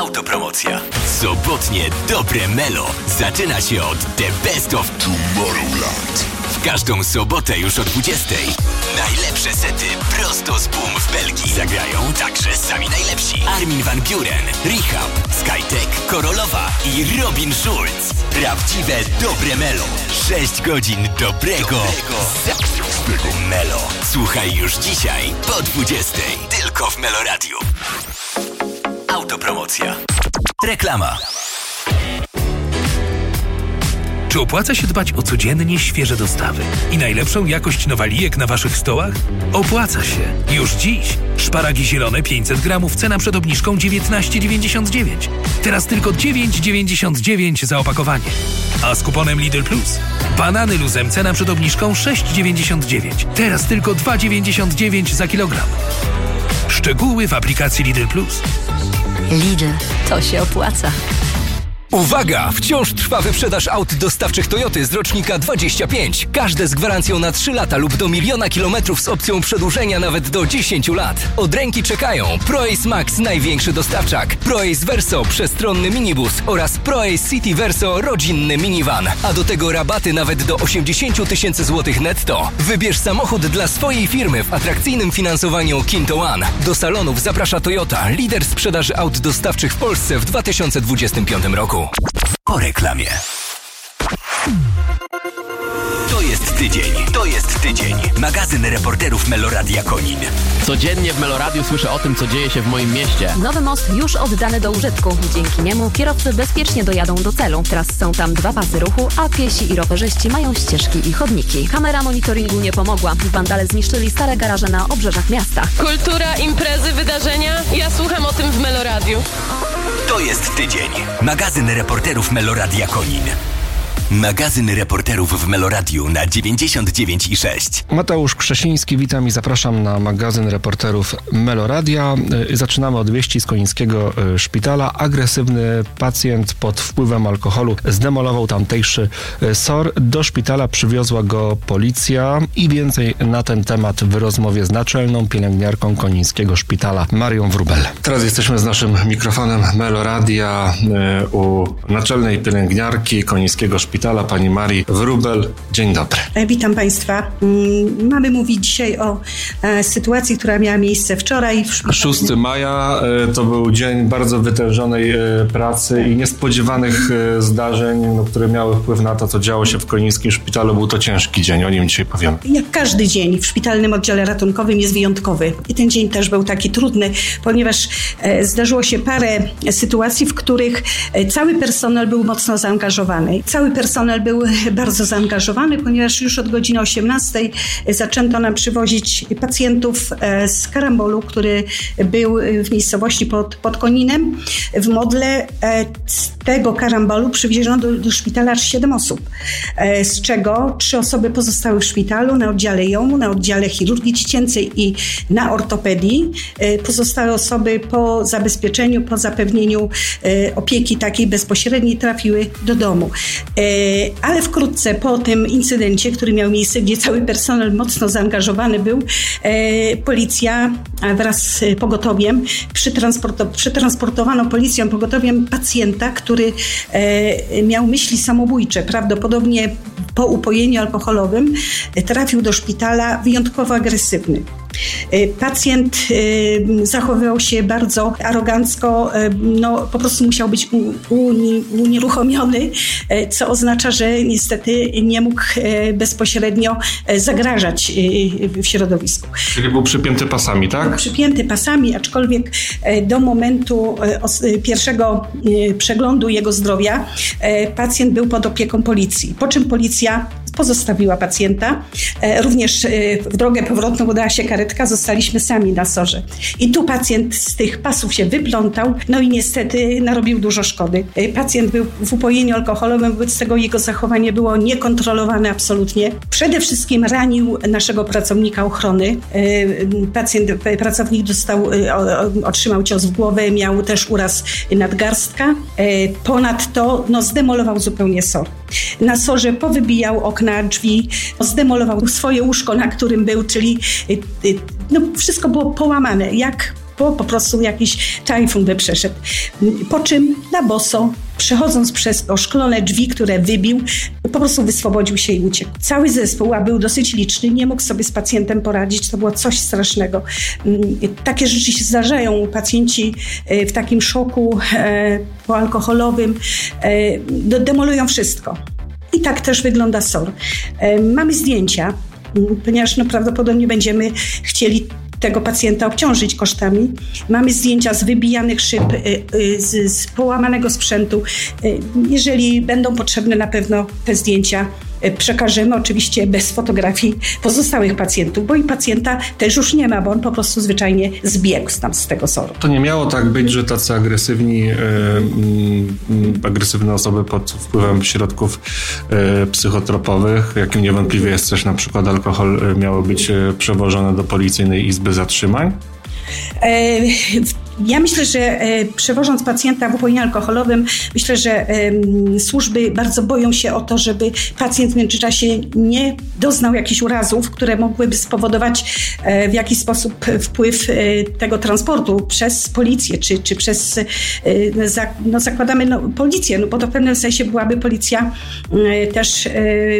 Autopromocja. Sobotnie dobre melo zaczyna się od The Best of Tomorrowland. W każdą sobotę już o 20:00 najlepsze sety prosto z Boom w Belgii. Zagrają także sami najlepsi: Armin van Buuren, Rehab, Skytech, Korolowa i Robin Schulz. Prawdziwe dobre melo. 6 godzin dobrego melo. Słuchaj już dzisiaj po 20:00. Tylko w Melo Radio. Autopromocja. Reklama. Czy opłaca się dbać o codziennie świeże dostawy i najlepszą jakość nowalijek na waszych stołach? Opłaca się. Już dziś. Szparagi zielone 500 gramów, cena przed obniżką 19,99. Teraz tylko 9,99 za opakowanie. A z kuponem Lidl Plus banany luzem, cena przed obniżką 6,99. Teraz tylko 2,99 za kilogram. Szczegóły w aplikacji Lidl Plus. Lidl, to się opłaca. Uwaga! Wciąż trwa wyprzedaż aut dostawczych Toyoty z rocznika 25. Każde z gwarancją na 3 lata lub do 1 000 000 kilometrów z opcją przedłużenia nawet do 10 lat. Od ręki czekają ProAce Max, największy dostawczak, ProAce Verso, przestronny minibus oraz ProAce City Verso, rodzinny minivan. A do tego rabaty nawet do 80 000 złotych netto. Wybierz samochód dla swojej firmy w atrakcyjnym finansowaniu Kinto One. Do salonów zaprasza Toyota, lider sprzedaży aut dostawczych w Polsce w 2025 roku. Po reklamie. To jest tydzień. Magazyn reporterów Meloradia Konin. Codziennie w Meloradiu słyszę o tym, co dzieje się w moim mieście. Nowy most już oddany do użytku. Dzięki niemu kierowcy bezpiecznie dojadą do celu. Teraz są tam 2 pasy ruchu, a piesi i rowerzyści mają ścieżki i chodniki. Kamera monitoringu nie pomogła. Wandale zniszczyli stare garaże na obrzeżach miasta. Kultura, imprezy, wydarzenia. Ja słucham o tym w Meloradiu. To jest tydzień. Magazyn reporterów Meloradia Konin. Magazyn reporterów w Meloradiu na 99,6. Mateusz Krzesiński, witam i zapraszam na magazyn reporterów Meloradia. Zaczynamy od wieści z konińskiego szpitala. Agresywny pacjent pod wpływem alkoholu zdemolował tamtejszy SOR. Do szpitala przywiozła go policja i więcej na ten temat w rozmowie z naczelną pielęgniarką konińskiego szpitala Marią Wróbel. Teraz jesteśmy z naszym mikrofonem Meloradia u naczelnej pielęgniarki konińskiego szpitala, pani Marii Wróbel. Dzień dobry. Witam Państwa. Mamy mówić dzisiaj o sytuacji, która miała miejsce wczoraj w szpitalu. 6 maja to był dzień bardzo wytężonej pracy i niespodziewanych zdarzeń, które miały wpływ na to, co działo się w konińskim szpitalu. Był to ciężki dzień, o nim dzisiaj powiem. Jak każdy dzień w szpitalnym oddziale ratunkowym jest wyjątkowy. I ten dzień też był taki trudny, ponieważ zdarzyło się parę sytuacji, w których cały personel był mocno zaangażowany. Cały personel był bardzo zaangażowany, ponieważ już od godziny 18 zaczęto nam przywozić pacjentów z karambolu, który był w miejscowości pod Koninem. W Modle z tego karambolu przywieziono do szpitala aż 7 osób, z czego 3 osoby pozostały w szpitalu na oddziale JOMU, na oddziale chirurgii dziecięcej i na ortopedii. Pozostałe osoby po zabezpieczeniu, po zapewnieniu opieki takiej bezpośredniej trafiły do domu. Ale wkrótce po tym incydencie, który miał miejsce, gdzie cały personel mocno zaangażowany był, policja wraz z pogotowiem, przetransportowano policją, pogotowiem pacjenta, który miał myśli samobójcze, prawdopodobnie po upojeniu alkoholowym, trafił do szpitala wyjątkowo agresywny. Pacjent zachowywał się bardzo arogancko, po prostu musiał być unieruchomiony, co oznacza, że niestety nie mógł bezpośrednio zagrażać w środowisku. Czyli był przypięty pasami, tak? Był przypięty pasami, aczkolwiek do momentu pierwszego przeglądu jego zdrowia pacjent był pod opieką policji, po czym policja pozostawiła pacjenta. Również w drogę powrotną udała się karetka, zostaliśmy sami na SOR-ze. I tu pacjent z tych pasów się wyplątał, i niestety narobił dużo szkody. Pacjent był w upojeniu alkoholowym, wobec tego jego zachowanie było niekontrolowane absolutnie. Przede wszystkim ranił naszego pracownika ochrony. Pracownik otrzymał cios w głowę, miał też uraz nadgarstka. Ponadto zdemolował zupełnie SOR. Na SOR-ze powybijał okna, drzwi, zdemolował swoje łóżko, na którym był, czyli wszystko było połamane. Jak po prostu jakiś tajfun by przeszedł. Po czym na boso, przechodząc przez oszklone drzwi, które wybił, po prostu wyswobodził się i uciekł. Cały zespół, a był dosyć liczny, nie mógł sobie z pacjentem poradzić. To było coś strasznego. Takie rzeczy się zdarzają. Pacjenci w takim szoku poalkoholowym demolują wszystko. I tak też wygląda SOR. Mamy zdjęcia, ponieważ prawdopodobnie będziemy chcieli tego pacjenta obciążyć kosztami. Mamy zdjęcia z wybijanych szyb, z połamanego sprzętu. Jeżeli będą potrzebne, na pewno te zdjęcia przekażemy, oczywiście bez fotografii pozostałych pacjentów, bo i pacjenta też już nie ma, bo on po prostu zwyczajnie zbiegł tam z tego SOR-u. To nie miało tak być, że tacy agresywne osoby pod wpływem środków psychotropowych, jakim niewątpliwie jest też na przykład alkohol, miało być przewożone do Policyjnej Izby Zatrzymań? Ja myślę, że przewożąc pacjenta w upojeniu alkoholowym, myślę, że służby bardzo boją się o to, żeby pacjent w międzyczasie nie doznał jakichś urazów, które mogłyby spowodować w jakiś sposób wpływ tego transportu przez policję, czy przez, zakładamy policję, bo to w pewnym sensie byłaby policja też,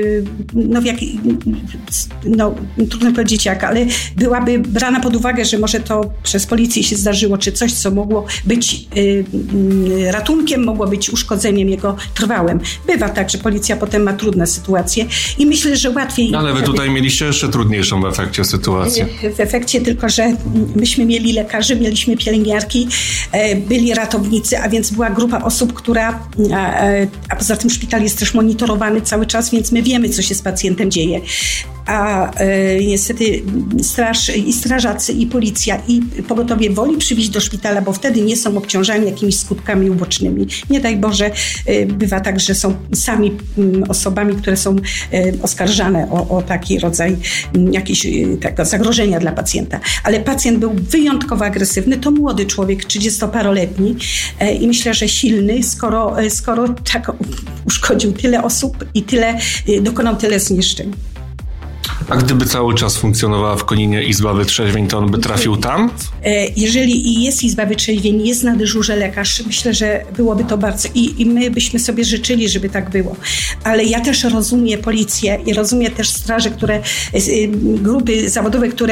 trudno powiedzieć jak, ale byłaby brana pod uwagę, że może to przez policję się zdarzyło, czy coś, co mogło być ratunkiem, mogło być uszkodzeniem jego trwałym. Bywa tak, że policja potem ma trudne sytuacje i myślę, że łatwiej... Ale wy tutaj mieliście jeszcze trudniejszą w efekcie sytuację. W efekcie tylko, że myśmy mieli lekarzy, mieliśmy pielęgniarki, byli ratownicy, a więc była grupa osób, która... A poza tym szpital jest też monitorowany cały czas, więc my wiemy, co się z pacjentem dzieje. A niestety strażacy i policja i pogotowie woli przywieźć do szpitala, bo wtedy nie są obciążani jakimiś skutkami ubocznymi. Nie daj Boże, bywa tak, że są sami osobami, które są oskarżane o taki rodzaj tego zagrożenia dla pacjenta. Ale pacjent był wyjątkowo agresywny, to młody człowiek, 30-paroletni i myślę, że silny, skoro tak uszkodził tyle osób i dokonał tyle zniszczeń. A gdyby cały czas funkcjonowała w Koninie Izba Wytrzeźwień, to on by trafił tam? Jeżeli jest Izba Wytrzeźwień, jest na dyżurze lekarz, myślę, że byłoby to bardzo... I my byśmy sobie życzyli, żeby tak było. Ale ja też rozumiem policję i rozumiem też straże, grupy zawodowe, które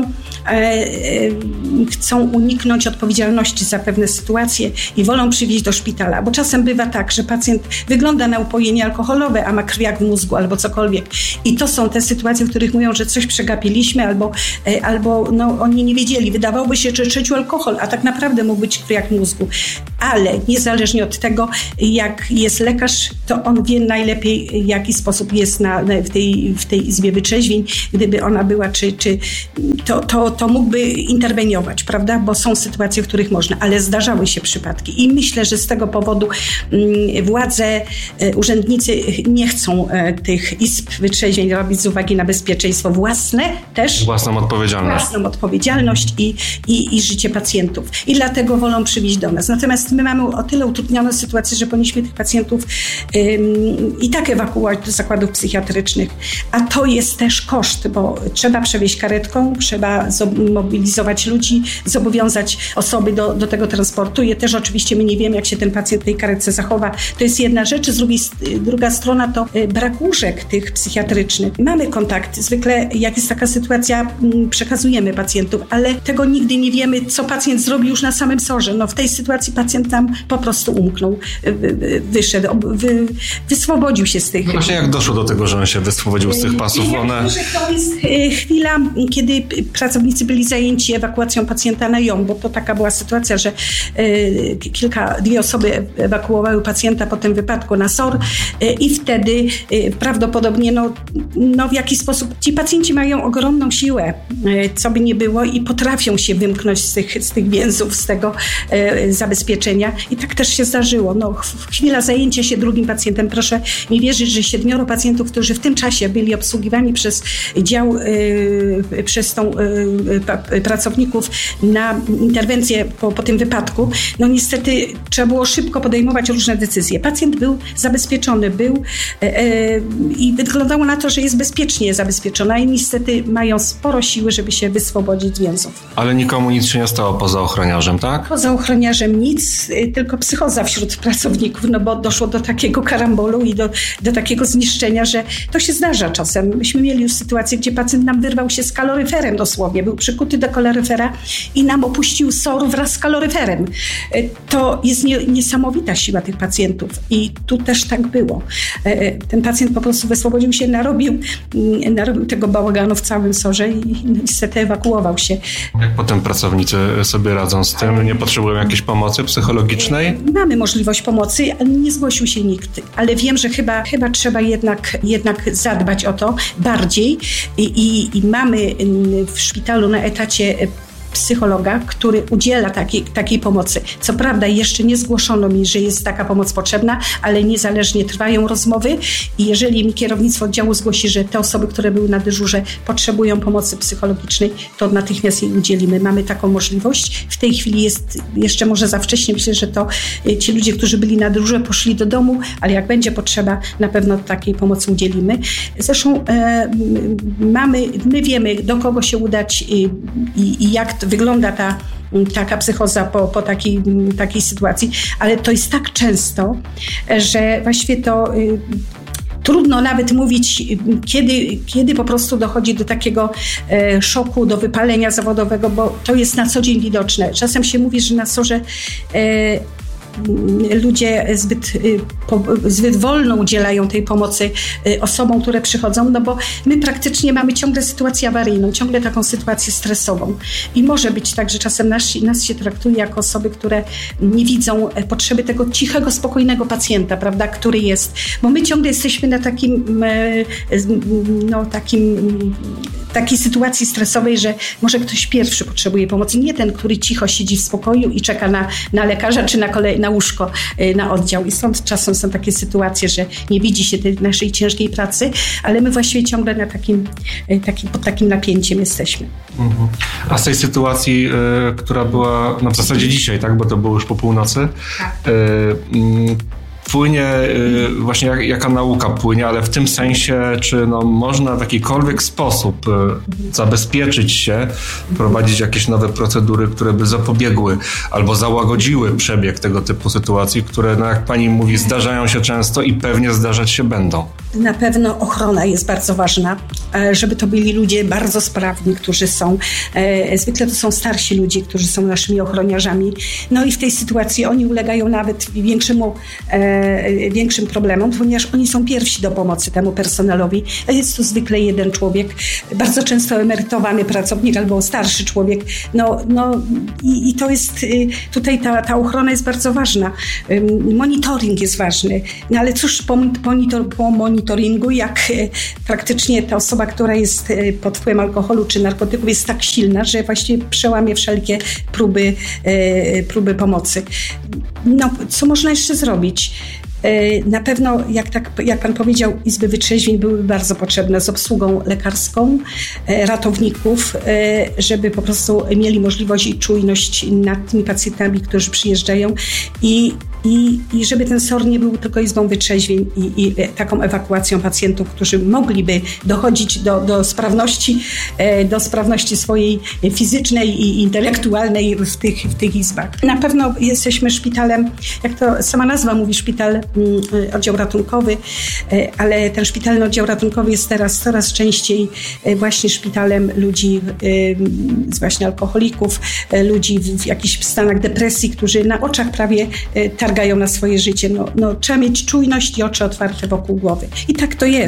chcą uniknąć odpowiedzialności za pewne sytuacje i wolą przywieźć do szpitala. Bo czasem bywa tak, że pacjent wygląda na upojenie alkoholowe, a ma krwiak w mózgu albo cokolwiek. I to są te sytuacje, w których mówią, że coś przegapiliśmy albo oni nie wiedzieli. Wydawałoby się, że trzeciu alkohol, a tak naprawdę mógł być krwiak mózgu. Ale niezależnie od tego, jak jest lekarz, to on wie najlepiej, w jaki sposób jest w tej Izbie Wytrzeźwień. Gdyby ona była, to mógłby interweniować, prawda? Bo są sytuacje, w których można, ale zdarzały się przypadki. I myślę, że z tego powodu władze, urzędnicy nie chcą tych Izb Wytrzeźwień robić z uwagi na bezpieczeństwo własne też. Własną odpowiedzialność i życie pacjentów. I dlatego wolą przywieźć do nas. Natomiast my mamy o tyle utrudnioną sytuację, że powinniśmy tych pacjentów i tak ewakuować do zakładów psychiatrycznych. A to jest też koszt, bo trzeba przewieźć karetką, trzeba zmobilizować ludzi, zobowiązać osoby do tego transportu. I też oczywiście my nie wiemy, jak się ten pacjent w tej karetce zachowa. To jest jedna rzecz. Druga strona to brak łóżek tych psychiatrycznych. Mamy kontakt. Zwykle jak jest taka sytuacja, przekazujemy pacjentów, ale tego nigdy nie wiemy, co pacjent zrobił już na samym SOR-ze. W tej sytuacji pacjent tam po prostu umknął, wyszedł, wyswobodził się z tych... Właśnie jak doszło do tego, że on się wyswobodził z tych pasów? To jest chwila, kiedy pracownicy byli zajęci ewakuacją pacjenta na ją, bo to taka była sytuacja, że dwie osoby ewakuowały pacjenta po tym wypadku na SOR i wtedy prawdopodobnie w jakiś sposób ci pacjenci mają ogromną siłę, co by nie było i potrafią się wymknąć z tych więzów, z tego zabezpieczenia zniszczenia i tak też się zdarzyło. Chwila zajęcia się drugim pacjentem. Proszę mi wierzyć, że 7 pacjentów, którzy w tym czasie byli obsługiwani przez dział, przez pracowników na interwencję po tym wypadku, niestety trzeba było szybko podejmować różne decyzje. Pacjent był zabezpieczony, i wyglądało na to, że jest bezpiecznie zabezpieczona i niestety mają sporo siły, żeby się wyswobodzić z więzów. Ale nikomu nic się nie stało poza ochroniarzem, tak? Poza ochroniarzem nic, tylko psychoza wśród pracowników, bo doszło do takiego karambolu i do takiego zniszczenia, że to się zdarza czasem. Myśmy mieli już sytuację, gdzie pacjent nam wyrwał się z kaloryferem dosłownie, był przykuty do kaloryfera i nam opuścił SOR wraz z kaloryferem. To jest niesamowita siła tych pacjentów i tu też tak było. Ten pacjent po prostu wyswobodził się, narobił tego bałaganu w całym SOR-ze i niestety ewakuował się. Jak potem pracownicy sobie radzą z tym? Nie potrzebują jakiejś pomocy psychologicznej? Mamy możliwość pomocy, ale nie zgłosił się nikt. Ale wiem, że chyba trzeba jednak zadbać o to bardziej i mamy w szpitalu na etacie psychologa, który udziela takiej pomocy. Co prawda jeszcze nie zgłoszono mi, że jest taka pomoc potrzebna, ale niezależnie trwają rozmowy i jeżeli mi kierownictwo oddziału zgłosi, że te osoby, które były na dyżurze potrzebują pomocy psychologicznej, to natychmiast jej udzielimy. Mamy taką możliwość. W tej chwili jest jeszcze może za wcześnie. Myślę, że to ci ludzie, którzy byli na dyżurze, poszli do domu, ale jak będzie potrzeba, na pewno takiej pomocy udzielimy. Zresztą my wiemy, do kogo się udać i jak wygląda taka psychoza po takiej sytuacji, ale to jest tak często, że właściwie to trudno nawet mówić, kiedy po prostu dochodzi do takiego szoku, do wypalenia zawodowego, bo to jest na co dzień widoczne. Czasem się mówi, że na SOR-ze ludzie zbyt wolno udzielają tej pomocy osobom, które przychodzą, bo my praktycznie mamy ciągle sytuację awaryjną, ciągle taką sytuację stresową. I może być tak, że czasem nas się traktuje jako osoby, które nie widzą potrzeby tego cichego, spokojnego pacjenta, prawda, który jest. Bo my ciągle jesteśmy na takiej sytuacji stresowej, że może ktoś pierwszy potrzebuje pomocy. Nie ten, który cicho siedzi w spokoju i czeka na lekarza czy na łóżko, na oddział. I stąd czasem są takie sytuacje, że nie widzi się tej naszej ciężkiej pracy, ale my właściwie ciągle pod takim napięciem jesteśmy. Mhm. A z tej sytuacji, która była w zasadzie dzisiaj, tak, bo to było już po północy, tak. Płynie właśnie jaka nauka płynie, ale w tym sensie, czy można w jakikolwiek sposób zabezpieczyć się, prowadzić jakieś nowe procedury, które by zapobiegły albo załagodziły przebieg tego typu sytuacji, które, jak pani mówi, zdarzają się często i pewnie zdarzać się będą. Na pewno ochrona jest bardzo ważna, żeby to byli ludzie bardzo sprawni, którzy są, zwykle to są starsi ludzie, którzy są naszymi ochroniarzami. I w tej sytuacji oni ulegają nawet większym problemom, ponieważ oni są pierwsi do pomocy temu personelowi. Jest to zwykle jeden człowiek, bardzo często emerytowany pracownik albo starszy człowiek. I to jest, tutaj ta ochrona jest bardzo ważna. Monitoring jest ważny. Ale cóż po monitoringu, jak praktycznie ta osoba, która jest pod wpływem alkoholu czy narkotyków jest tak silna, że właściwie przełamie wszelkie próby pomocy. Co można jeszcze zrobić? Na pewno, jak pan powiedział, izby wytrzeźwień byłyby bardzo potrzebne z obsługą lekarską, ratowników, żeby po prostu mieli możliwość i czujność nad tymi pacjentami, którzy przyjeżdżają i żeby ten SOR nie był tylko izbą wytrzeźwień i taką ewakuacją pacjentów, którzy mogliby dochodzić do sprawności swojej fizycznej i intelektualnej w tych izbach. Na pewno jesteśmy szpitalem, jak to sama nazwa mówi, szpital, oddział ratunkowy, ale ten szpitalny oddział ratunkowy jest teraz coraz częściej właśnie szpitalem ludzi, właśnie alkoholików, ludzi w jakichś stanach depresji, którzy na oczach prawie targają na swoje życie. Trzeba mieć czujność i oczy otwarte wokół głowy. I tak to jest.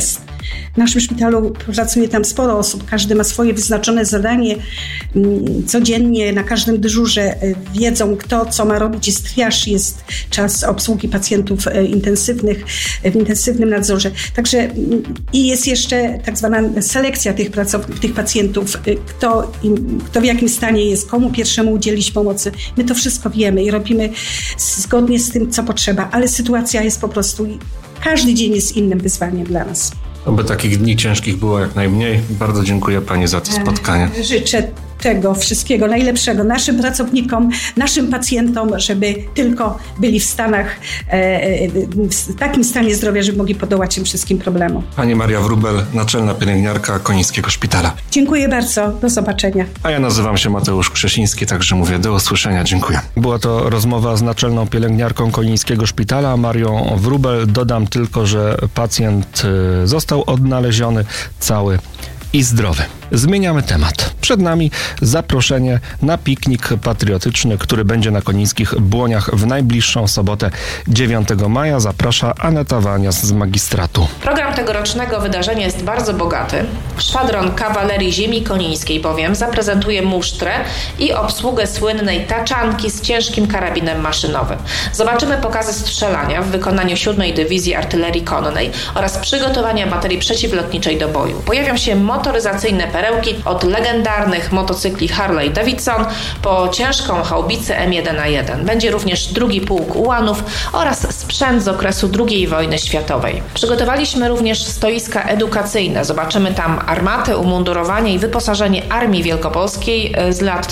W naszym szpitalu pracuje tam sporo osób, każdy ma swoje wyznaczone zadanie. Codziennie na każdym dyżurze wiedzą, kto co ma robić. Jest triaż, jest czas obsługi pacjentów intensywnych, w intensywnym nadzorze. Także i jest jeszcze tak zwana selekcja tych pacjentów, kto w jakim stanie jest, komu pierwszemu udzielić pomocy. My to wszystko wiemy i robimy zgodnie z tym, co potrzeba, ale sytuacja jest po prostu, każdy dzień jest innym wyzwaniem dla nas. Oby takich dni ciężkich było jak najmniej. Bardzo dziękuję Pani za to spotkanie. Życzę tego wszystkiego najlepszego naszym pracownikom, naszym pacjentom, żeby tylko byli w takim stanie zdrowia, żeby mogli podołać tym wszystkim problemom. Pani Maria Wróbel, naczelna pielęgniarka Konińskiego Szpitala. Dziękuję bardzo, do zobaczenia. A ja nazywam się Mateusz Krzesiński, także mówię do usłyszenia, dziękuję. Była to rozmowa z naczelną pielęgniarką Konińskiego Szpitala, Marią Wróbel. Dodam tylko, że pacjent został odnaleziony cały i zdrowy. Zmieniamy temat. Przed nami zaproszenie na piknik patriotyczny, który będzie na Konińskich Błoniach w najbliższą sobotę 9 maja. Zaprasza Aneta Wanias z magistratu. Program tegorocznego wydarzenia jest bardzo bogaty. Szwadron Kawalerii Ziemi Konińskiej bowiem zaprezentuje musztrę i obsługę słynnej taczanki z ciężkim karabinem maszynowym. Zobaczymy pokazy strzelania w wykonaniu 7. Dywizji Artylerii Konnej oraz przygotowania baterii przeciwlotniczej do boju. Pojawią się motoryzacyjne perełki od legendarnych motocykli Harley Davidson po ciężką haubicę M1A1. Będzie również drugi pułk ułanów oraz sprzęt z okresu II wojny światowej. Przygotowaliśmy również stoiska edukacyjne. Zobaczymy tam armatę, umundurowanie i wyposażenie Armii Wielkopolskiej z lat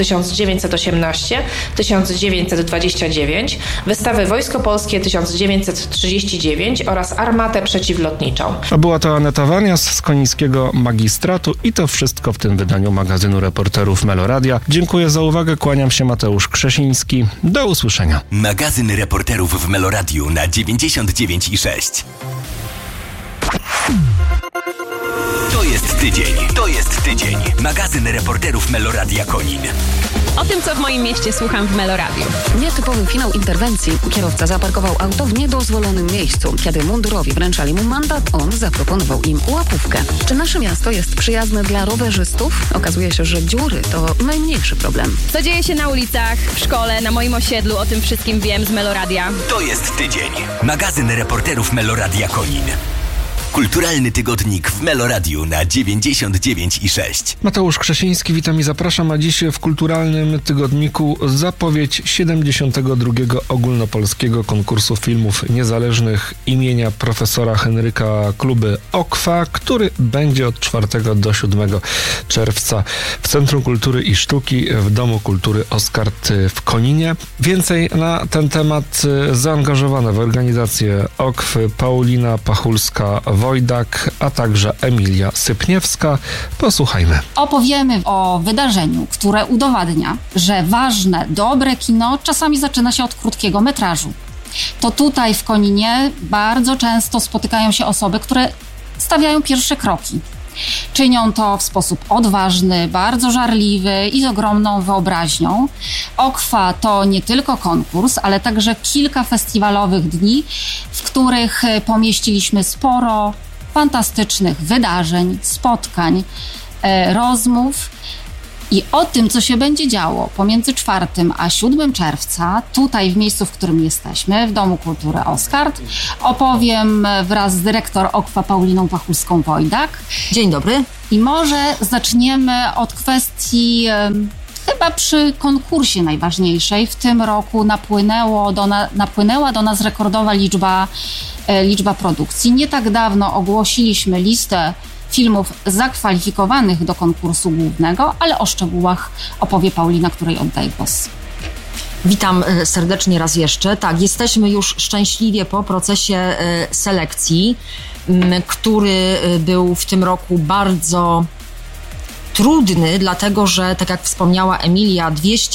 1918-1929, wystawy Wojsko Polskie 1939 oraz armatę przeciwlotniczą. A była to Aneta Wanias z Konińskiego Magistratu i to wszystko w tym wydaniu magazynu Reporterów Meloradia. Dziękuję za uwagę, kłaniam się, Mateusz Krzesiński. Do usłyszenia. Magazyn Reporterów w Meloradiu na 99,6. To jest tydzień. Magazyn Reporterów Meloradia Konin. O tym, co w moim mieście słucham w Meloradiu. Nietypowy finał interwencji. Kierowca zaparkował auto w niedozwolonym miejscu. Kiedy mundurowi wręczali mu mandat, on zaproponował im łapówkę. Czy nasze miasto jest przyjazne dla rowerzystów? Okazuje się, że dziury to najmniejszy problem. Co dzieje się na ulicach, w szkole, na moim osiedlu, o tym wszystkim wiem z Meloradia. To jest tydzień. Magazyn Reporterów Meloradia Konin. Kulturalny tygodnik w Meloradiu na 99,6. Mateusz Krzesiński, witam i zapraszam, a dziś w kulturalnym tygodniku zapowiedź 72. ogólnopolskiego konkursu filmów niezależnych imienia profesora Henryka Kluby Okwa, który będzie od 4 do 7 czerwca w Centrum Kultury i Sztuki w Domu Kultury Oskard w Koninie. Więcej na ten temat zaangażowane w organizację Okwy Paulina Pachulska-Wojdak, a także Emilia Sypniewska. Posłuchajmy. Opowiemy o wydarzeniu, które udowadnia, że ważne, dobre kino czasami zaczyna się od krótkiego metrażu. To tutaj w Koninie bardzo często spotykają się osoby, które stawiają pierwsze kroki. Czynią to w sposób odważny, bardzo żarliwy i z ogromną wyobraźnią. Okwa to nie tylko konkurs, ale także kilka festiwalowych dni, w których pomieściliśmy sporo fantastycznych wydarzeń, spotkań, rozmów. I o tym, co się będzie działo pomiędzy 4 a 7 czerwca, tutaj w miejscu, w którym jesteśmy, w Domu Kultury Oskard, opowiem wraz z dyrektor Okwa Pauliną Pachulską-Wojdak. Dzień dobry. I może zaczniemy od kwestii chyba przy konkursie najważniejszej. W tym roku napłynęła do nas rekordowa liczba produkcji. Nie tak dawno ogłosiliśmy listę filmów zakwalifikowanych do konkursu głównego, ale o szczegółach opowie Paulina, której oddaję głos. Witam serdecznie raz jeszcze. Tak, jesteśmy już szczęśliwie po procesie selekcji, który był w tym roku bardzo trudny, dlatego że, tak jak wspomniała Emilia,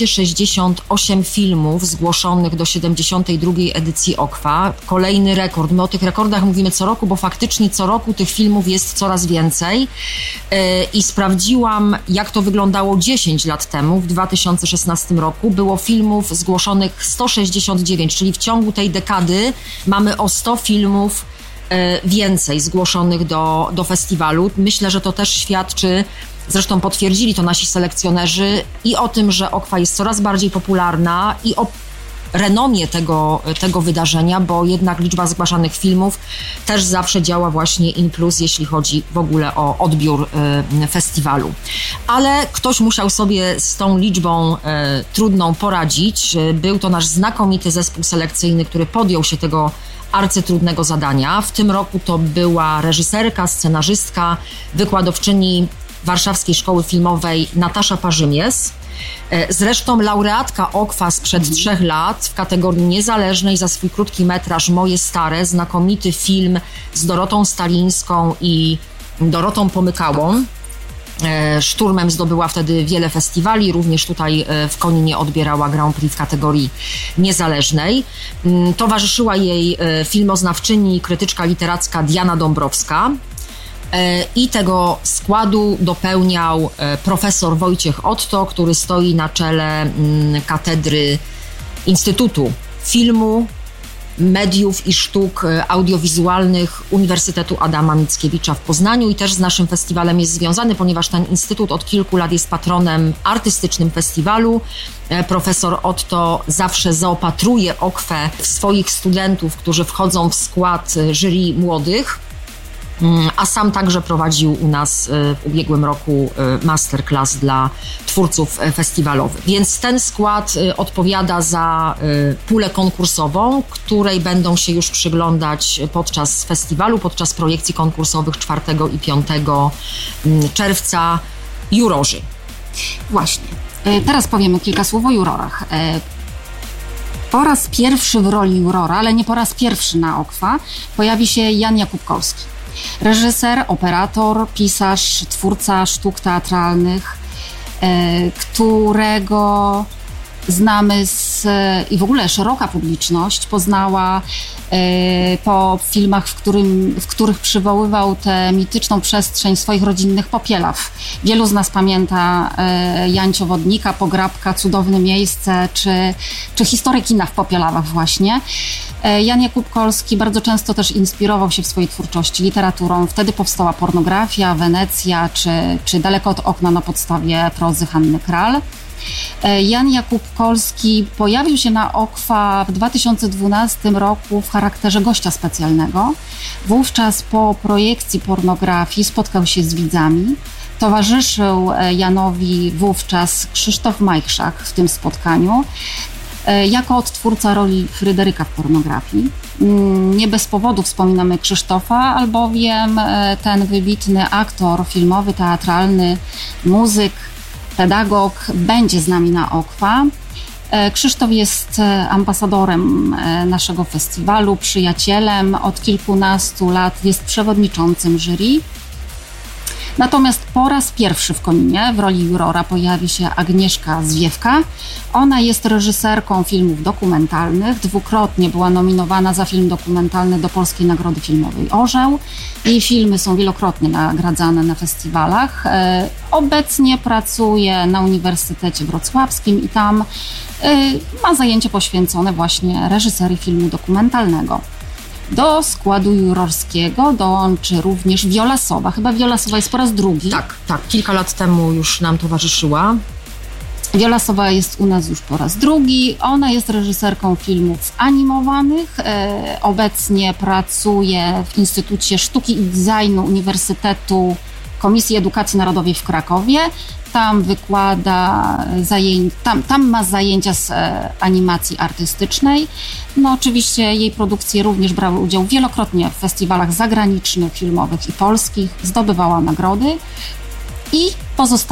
268 filmów zgłoszonych do 72. edycji Okwa. Kolejny rekord. My o tych rekordach mówimy co roku, bo faktycznie co roku tych filmów jest coraz więcej. I sprawdziłam, jak to wyglądało 10 lat temu. W 2016 roku było filmów zgłoszonych 169, czyli w ciągu tej dekady mamy o 100 filmów więcej zgłoszonych do festiwalu. Myślę, że to też świadczy, zresztą potwierdzili to nasi selekcjonerzy, i o tym, że Okwa jest coraz bardziej popularna, i o renomie tego wydarzenia, bo jednak liczba zgłaszanych filmów też zawsze działa właśnie in plus, jeśli chodzi w ogóle o odbiór festiwalu. Ale ktoś musiał sobie z tą liczbą trudną poradzić. Był to nasz znakomity zespół selekcyjny, który podjął się tego arcytrudnego zadania. W tym roku to była reżyserka, scenarzystka, wykładowczyni Warszawskiej Szkoły Filmowej Natasza Parzymies. Zresztą laureatka Okwa sprzed 3 lat w kategorii niezależnej za swój krótki metraż Moje Stare, znakomity film z Dorotą Stalińską i Dorotą Pomykałą. Szturmem zdobyła wtedy wiele festiwali, również tutaj w Koninie odbierała Grand Prix w kategorii niezależnej. Towarzyszyła jej filmoznawczyni i krytyczka literacka Diana Dąbrowska. I tego składu dopełniał profesor Wojciech Otto, który stoi na czele katedry Instytutu Filmu, Mediów i Sztuk Audiowizualnych Uniwersytetu Adama Mickiewicza w Poznaniu, i też z naszym festiwalem jest związany, ponieważ ten instytut od kilku lat jest patronem artystycznym festiwalu. Profesor Otto zawsze zaopatruje Okwę w swoich studentów, którzy wchodzą w skład jury młodych, a sam także prowadził u nas w ubiegłym roku masterclass dla twórców festiwalowych. Więc ten skład odpowiada za pulę konkursową, której będą się już przyglądać podczas festiwalu, podczas projekcji konkursowych 4 i 5 czerwca jurorzy. Właśnie. Teraz powiemy kilka słów o jurorach. Po raz pierwszy w roli jurora, ale nie po raz pierwszy na Okwa, pojawi się Jan Jakubkowski. Reżyser, operator, pisarz, twórca sztuk teatralnych, którego znamy i w ogóle szeroka publiczność poznała po filmach, w których przywoływał tę mityczną przestrzeń swoich rodzinnych Popielaw. Wielu z nas pamięta Jancio Wodnika, Pograbka, Cudowne miejsce, czy historię kina w Popielawach właśnie. Jan Jakubkowski bardzo często też inspirował się w swojej twórczości literaturą. Wtedy powstała Pornografia, Wenecja, czy Daleko od okna na podstawie prozy Hanny Kral. Jan Jakubkowski pojawił się na Okwa w 2012 roku w charakterze gościa specjalnego. Wówczas po projekcji Pornografii spotkał się z widzami. Towarzyszył Janowi wówczas Krzysztof Majchrzak w tym spotkaniu jako odtwórca roli Fryderyka w Pornografii. Nie bez powodu wspominamy Krzysztofa, albowiem ten wybitny aktor filmowy, teatralny, muzyk, pedagog będzie z nami na Okwa. Krzysztof jest ambasadorem naszego festiwalu, przyjacielem, od kilkunastu lat jest przewodniczącym jury. Natomiast po raz pierwszy w Koninie w roli jurora pojawi się Agnieszka Zwiewka. Ona jest reżyserką filmów dokumentalnych. Dwukrotnie była nominowana za film dokumentalny do Polskiej Nagrody Filmowej Orzeł. Jej filmy są wielokrotnie nagradzane na festiwalach. Obecnie pracuje na Uniwersytecie Wrocławskim i tam ma zajęcie poświęcone właśnie reżyserii filmu dokumentalnego. Do składu jurorskiego dołączy również Wiola Sowa. Chyba Wiola Sowa jest po raz drugi. Tak. Kilka lat temu już nam towarzyszyła. Wiola Sowa jest u nas już po raz drugi. Ona jest reżyserką filmów animowanych. Obecnie pracuje w Instytucie Sztuki i Designu Uniwersytetu Komisji Edukacji Narodowej w Krakowie. Tam wykłada tam ma zajęcia z animacji artystycznej. No oczywiście jej produkcje również brały udział wielokrotnie w festiwalach zagranicznych, filmowych i polskich. Zdobywała nagrody i pozostała